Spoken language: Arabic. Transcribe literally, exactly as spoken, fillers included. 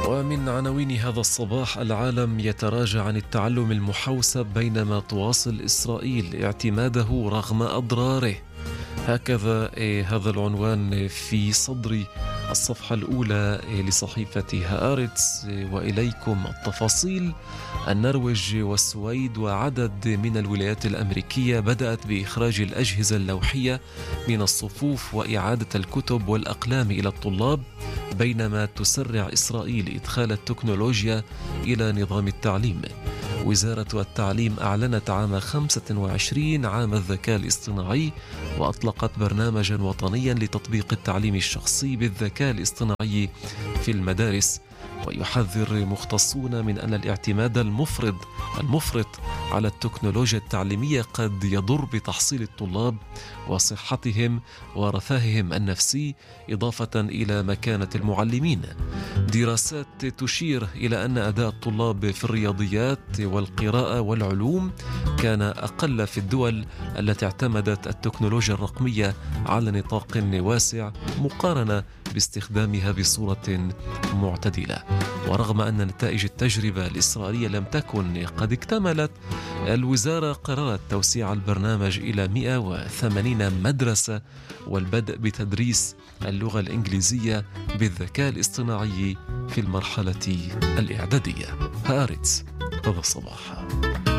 ومن عناوين هذا الصباح: العالم يتراجع عن التعلم المحوسب بينما تواصل إسرائيل اعتماده رغم أضراره. هكذا هذا العنوان في صدر الصفحة الأولى لصحيفة هآرتس، وإليكم التفاصيل. النرويج والسويد وعدد من الولايات الأمريكية بدأت بإخراج الأجهزة اللوحية من الصفوف وإعادة الكتب والأقلام إلى الطلاب، بينما تسرع إسرائيل إدخال التكنولوجيا إلى نظام التعليم. وزارة التعليم أعلنت عام خمسة وعشرين عام الذكاء الاصطناعي، وأطلقت برنامجا وطنيا لتطبيق التعليم الشخصي بالذكاء الاصطناعي في المدارس. ويحذر مختصون من أن الاعتماد المفرط المفرط على التكنولوجيا التعليمية قد يضر بتحصيل الطلاب وصحتهم ورفاههم النفسي، إضافة إلى مكانة المعلمين. دراسات تشير إلى أن أداء الطلاب في الرياضيات والقراءة والعلوم كان أقل في الدول التي اعتمدت التكنولوجيا الرقمية على نطاق واسع مقارنة باستخدامها بصورة معتدلة. ورغم أن نتائج التجربة الإسرائيلية لم تكن قد اكتملت، الوزارة قررت توسيع البرنامج إلى مئة وثمانين مدرسة والبدء بتدريس اللغة الإنجليزية بالذكاء الاصطناعي في المرحلة الإعدادية. هآرتس هذا الصباح.